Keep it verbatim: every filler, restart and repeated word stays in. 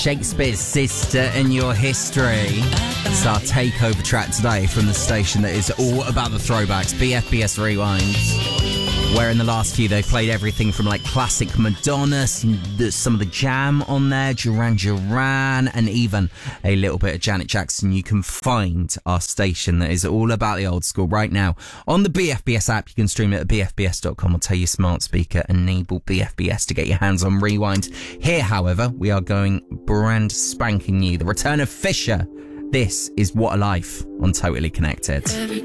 Shakespeare's Sister in Your History. It's our takeover track today from the station that is all about the throwbacks, B F B S Rewinds, where in the last few they've played everything from like classic Madonna, some, the, some of the Jam on there, Duran Duran, and even a little bit of Janet Jackson. You can find our station that is all about the old school right now on the B F B S app. You can stream it at b f b s dot com or tell your smart speaker enable B F B S to get your hands on Rewind. Here, however, we are going brand spanking new. The return of Fisher. This is What a Life on Totally Connected.